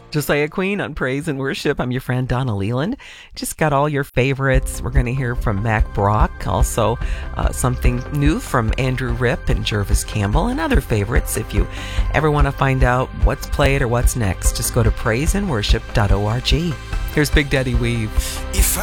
Josiah Queen on Praise and Worship. I'm your friend Donna Leland. Just got all your favorites. We're going to hear from Mac Brock, also something new from Andrew Ripp and Jervis Campbell, and other favorites. If you ever want to find out what's played or what's next, just go to praiseandworship.org. Here's Big Daddy Weave.